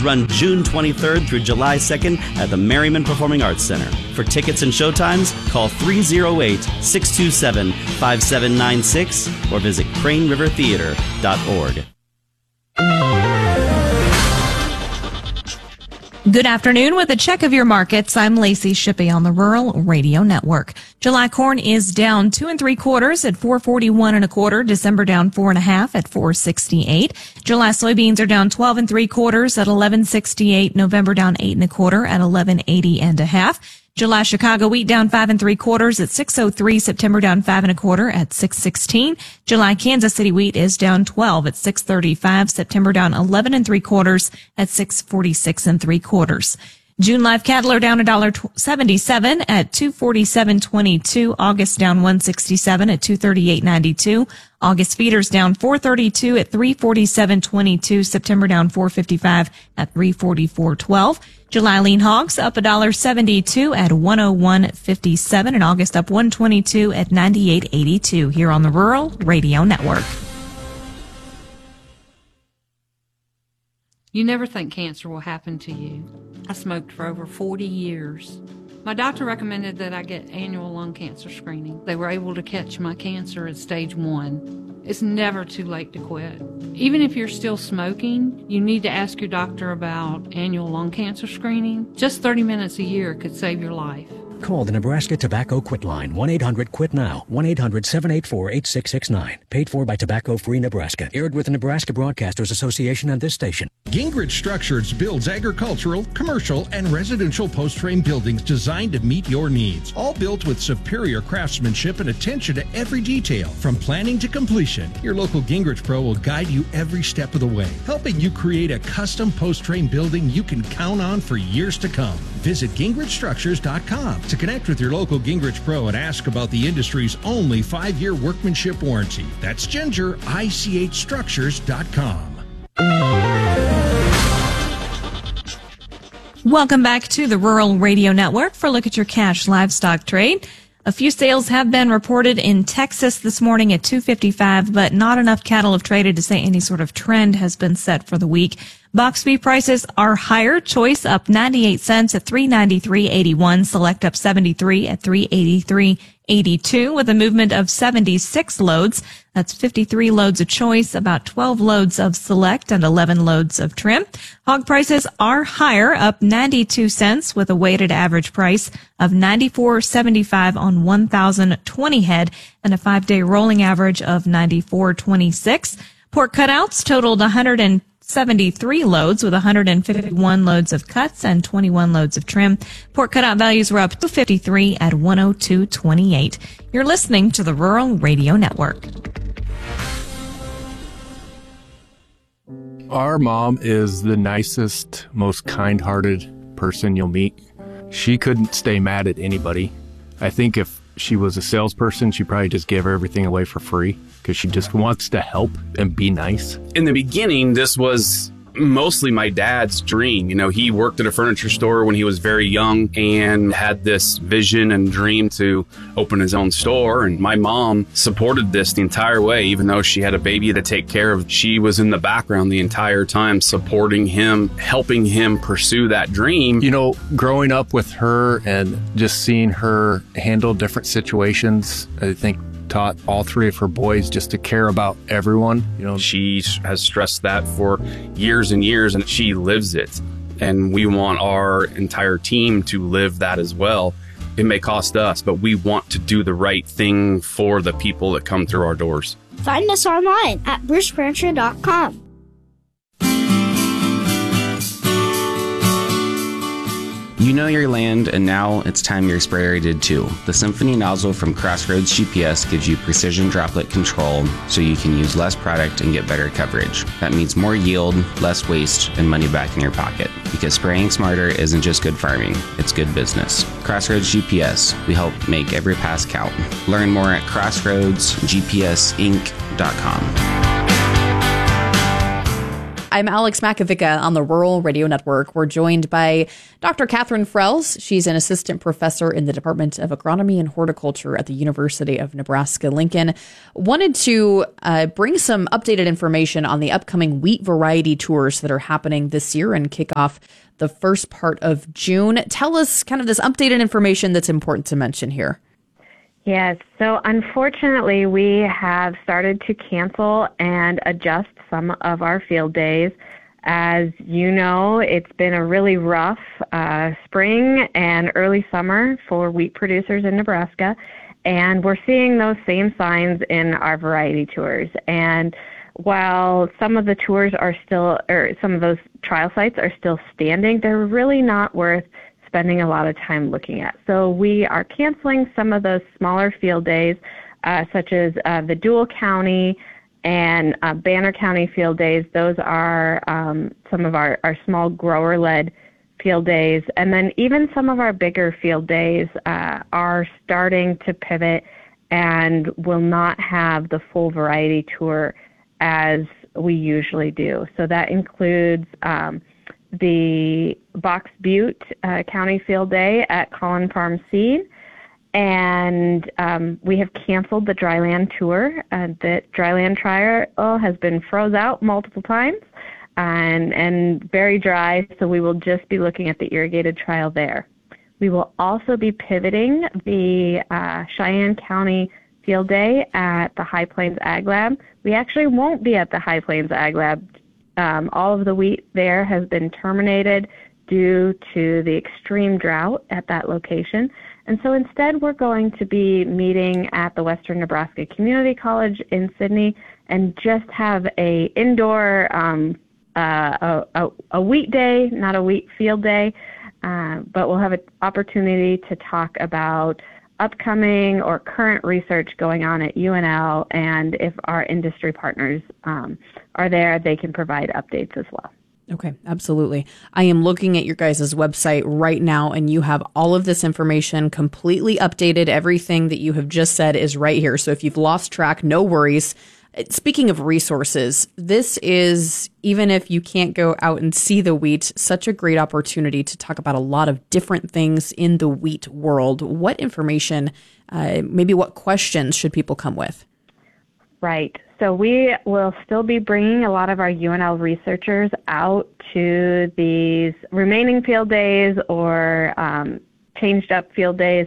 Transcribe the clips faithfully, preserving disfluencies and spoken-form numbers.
run June twenty-third through July second at the Merriman Performing Arts Center. For tickets and showtimes, call three oh eight, six two seven, five seven nine six or visit crane river theater dot org. Good afternoon. With a check of your markets, I'm Lacey Shippey on the Rural Radio Network. July corn is down two and three quarters at four forty-one and a quarter. December down four and a half at four sixty-eight. July soybeans are down twelve and three quarters at eleven sixty-eight. November down eight and a quarter at eleven eighty and a half. July Chicago wheat down five and three quarters at six oh three. September down five and a quarter at six sixteen. July Kansas City wheat is down twelve at six thirty-five. September down eleven and three quarters at six forty-six and three quarters. June live cattle are down one dollar seventy-seven at two forty-seven twenty-two. August down one sixty-seven at two thirty-eight ninety-two. August feeders down four thirty-two at three forty-seven twenty-two. September down four fifty-five at three forty-four twelve. July lean hogs up one dollar seventy-two at one oh one fifty-seven, and August up one twenty-two at ninety-eight eighty-two here on the Rural Radio Network. You never think cancer will happen to you. I smoked for over forty years. My doctor recommended that I get annual lung cancer screening. They were able to catch my cancer at stage one. It's never too late to quit. Even if you're still smoking, you need to ask your doctor about annual lung cancer screening. Just thirty minutes a year could save your life. Call the Nebraska Tobacco Quit Line, one eight hundred quit now, one eight hundred seven eight four eight six six nine. Paid for by Tobacco Free Nebraska. Aired with the Nebraska Broadcasters Association and this station. Gingrich Structures builds agricultural, commercial, and residential post-frame buildings designed to meet your needs. All built with superior craftsmanship and attention to every detail. From planning to completion, your local Gingrich Pro will guide you every step of the way, helping you create a custom post-frame building you can count on for years to come. Visit Gingrich Structures dot com to connect with your local Gingrich Pro and ask about the industry's only five-year workmanship warranty. That's Ginger, I C H Structures dot com. Welcome back to the Rural Radio Network for a look at your cash livestock trade. A few sales have been reported in Texas this morning at two fifty-five, but not enough cattle have traded to say any sort of trend has been set for the week. Box beef prices are higher. Choice up ninety-eight cents at three ninety-three eighty-one. Select up seventy-three at three eighty-three eighty-two with a movement of seventy-six loads. That's fifty-three loads of choice, about twelve loads of select, and eleven loads of trim. Hog prices are higher, up ninety-two cents with a weighted average price of ninety-four seventy-five on one thousand twenty head and a five-day rolling average of ninety-four twenty-six. Pork cutouts totaled one hundred seventy-three loads with one hundred fifty-one loads of cuts and twenty-one loads of trim. Pork cutout values were up two fifty-three at one oh two twenty-eight. You're listening to the Rural Radio Network. Our mom is the nicest, most kind-hearted person you'll meet. She couldn't stay mad at anybody. I think if she was a salesperson, she'd probably just give everything away for free because she just wants to help and be nice. In the beginning, this was mostly my dad's dream. You know, he worked at a furniture store when he was very young and had this vision and dream to open his own store. And my mom supported this the entire way, even though she had a baby to take care of. She was in the background the entire time, supporting him, helping him pursue that dream. You know, growing up with her and just seeing her handle different situations, I think taught all three of her boys just to care about everyone. You know, she has stressed that for years and years, and she lives it. And we want our entire team to live that as well. It may cost us, but we want to do the right thing for the people that come through our doors. Find us online at bruce furniture dot com. You know your land, and now it's time your sprayer did too. The Symphony nozzle from Crossroads G P S gives you precision droplet control so you can use less product and get better coverage. That means more yield, less waste, and money back in your pocket. Because spraying smarter isn't just good farming, it's good business. Crossroads G P S, we help make every pass count. Learn more at crossroads g p s inc dot com. I'm Alex Makovica on the Rural Radio Network. We're joined by Doctor Catherine Frells. She's an assistant professor in the Department of Agronomy and Horticulture at the University of Nebraska-Lincoln. Wanted to uh, bring some updated information on the upcoming wheat variety tours that are happening this year and kick off the first part of June. Tell us kind of this updated information that's important to mention here. Yes, so unfortunately we have started to cancel and adjust some of our field days. As you know, it's been a really rough uh, spring and early summer for wheat producers in Nebraska, and we're seeing those same signs in our variety tours. And while some of the tours are still, or some of those trial sites are still standing, they're really not worth spending a lot of time looking at. So we are canceling some of those smaller field days, uh, such as uh, the Dual County and uh, Banner County field days. Those are um, some of our, our small grower-led field days. And then even some of our bigger field days uh, are starting to pivot and will not have the full variety tour as we usually do. So that includes um, the Box Butte uh, County Field Day at Collin Farm Seed, and um, we have canceled the Dryland Tour. Uh, the Dryland Trial has been froze out multiple times and, and very dry, so we will just be looking at the irrigated trial there. We will also be pivoting the uh, Cheyenne County Field Day at the High Plains Ag Lab. We actually won't be at the High Plains Ag Lab. Um, all of the wheat there has been terminated due to the extreme drought at that location. And so instead we're going to be meeting at the Western Nebraska Community College in Sidney and just have a indoor um, uh, a, a, a wheat day, not a wheat field day, uh, but we'll have an opportunity to talk about upcoming or current research going on at U N L, and if our industry partners um, are there, they can provide updates as well. Okay, absolutely. I am looking at your guys' website right now, and you have all of this information completely updated. Everything that you have just said is right here. So if you've lost track, no worries. Speaking of resources, this is, even if you can't go out and see the wheat, such a great opportunity to talk about a lot of different things in the wheat world. What information, uh, maybe what questions should people come with? Right. So we will still be bringing a lot of our U N L researchers out to these remaining field days or um, changed up field days.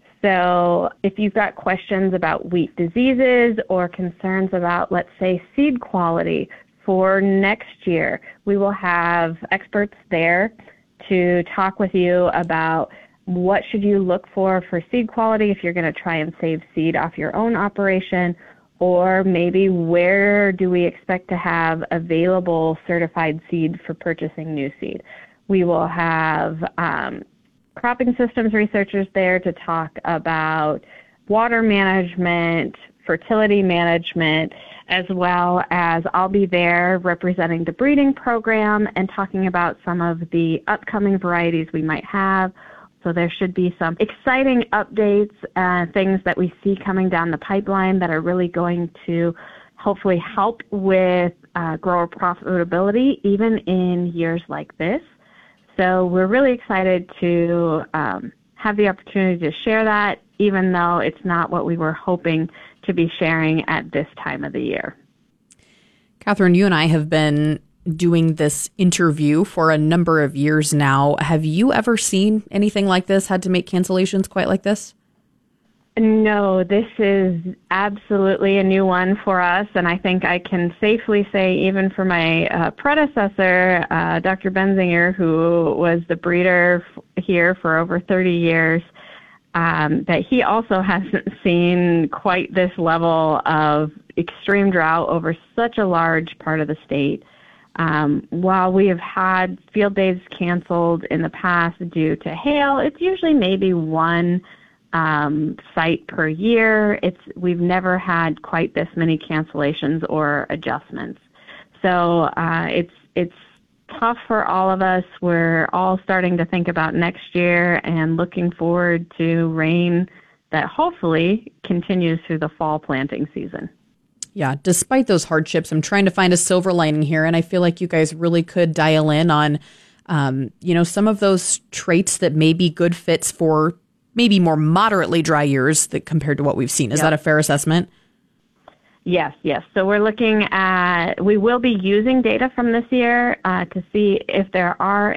So if you've got questions about wheat diseases or concerns about, let's say, seed quality for next year, we will have experts there to talk with you about what should you look for for seed quality if you're going to try and save seed off your own operation, or maybe where do we expect to have available certified seed for purchasing new seed. We will have um, cropping systems researchers there to talk about water management, fertility management, as well as I'll be there representing the breeding program and talking about some of the upcoming varieties we might have. So there should be some exciting updates, uh, things that we see coming down the pipeline that are really going to hopefully help with uh, grower profitability even in years like this. So we're really excited to um, have the opportunity to share that, even though it's not what we were hoping to be sharing at this time of the year. Catherine, you and I have been doing this interview for a number of years now. Have you ever seen anything like this, had to make cancellations quite like this? No, this is absolutely a new one for us, and I think I can safely say even for my uh, predecessor, uh, Doctor Benzinger, who was the breeder f- here for over thirty years, um, that he also hasn't seen quite this level of extreme drought over such a large part of the state. Um, while we have had field days canceled in the past due to hail, it's usually maybe one um, site per year. It's we've never had quite this many cancellations or adjustments. So uh, it's it's tough for all of us. We're all starting to think about next year and looking forward to rain that hopefully continues through the fall planting season. Yeah, despite those hardships, I'm trying to find a silver lining here, and I feel like you guys really could dial in on, um, you know, some of those traits that may be good fits for maybe more moderately dry years that compared to what we've seen. Is Yep. that a fair assessment? Yes, yes. So we're looking at, we will be using data from this year uh, to see if there are